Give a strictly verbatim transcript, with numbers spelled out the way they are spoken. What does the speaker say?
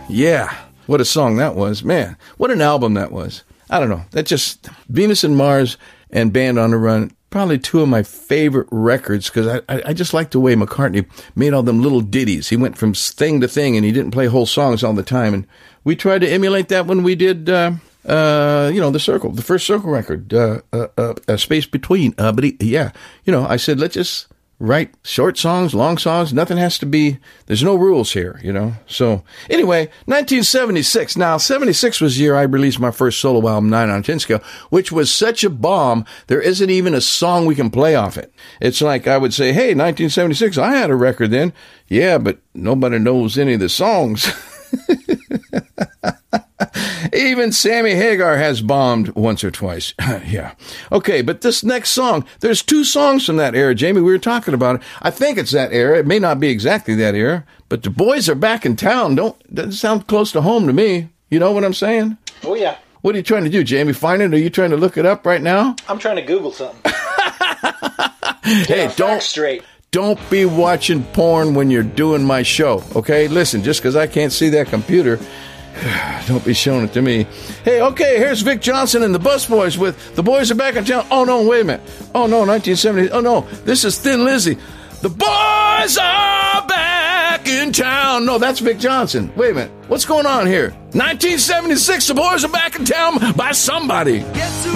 Yeah. What a song that was. Man, what an album that was. I don't know. That just, Venus and Mars and Band on the Run, probably two of my favorite records, because I, I, I just like the way McCartney made all them little ditties. He went from thing to thing, and he didn't play whole songs all the time. And we tried to emulate that when we did, uh, uh, you know, the Circle, the first Circle record, uh, uh, uh, uh Space Between. Uh, but he, yeah, you know, I said, let's just write short songs, long songs. Nothing has to be, there's no rules here, you know. So anyway, nineteen seventy-six. Now, seventy-six was the year I released my first solo album, nine on ten scale, which was such a bomb, there isn't even a song we can play off it. It's like I would say, hey, nineteen seventy-six, I had a record then. Yeah, but nobody knows any of the songs. Even Sammy Hagar has bombed once or twice. Yeah. Okay, but this next song, there's two songs from that era, Jamie. We were talking about it. I think it's that era. It may not be exactly that era, but the boys are back in town. Don't doesn't sound close to home to me. You know what I'm saying? Oh, yeah. What are you trying to do, Jamie? Find it? Are you trying to look it up right now? I'm trying to Google something. Hey, don't straight. Don't be watching porn when you're doing my show, okay? Listen, just because I can't see that computer, don't be showing it to me. Hey, okay, here's Vic Johnson and the Busboys with The Boys Are Back in Town. Oh, no, wait a minute. Oh, no, nineteen seventy. Oh, no, this is Thin Lizzy. The boys are back in town. No, that's Vic Johnson. Wait a minute. What's going on here? nineteen seventy-six, The Boys Are Back in Town by somebody.